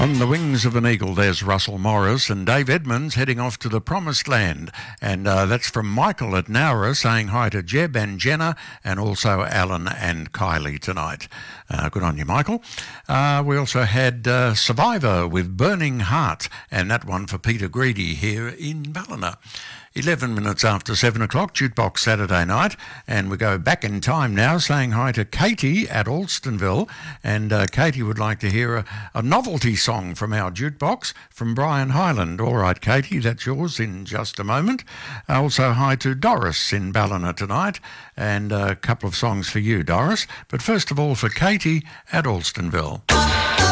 On the wings of an eagle, there's Russell Morris and Dave Edmonds heading off to the promised land. And that's from Michael at Nowra saying hi to Jeb and Jenna and also Alan and Kylie tonight. Good on you, Michael. We also had Survivor with Burning Heart, and that one for Peter Greedy here in Ballina. 11 minutes after 7 o'clock, Jukebox Saturday night, and we go back in time now saying hi to Katie at Alstonville, and Katie would like to hear a novelty song from our Jukebox from Brian Hyland. All right, Katie, that's yours in just a moment. Also hi to Doris in Ballina tonight, and a couple of songs for you, Doris, but first of all for Katie at Alstonville.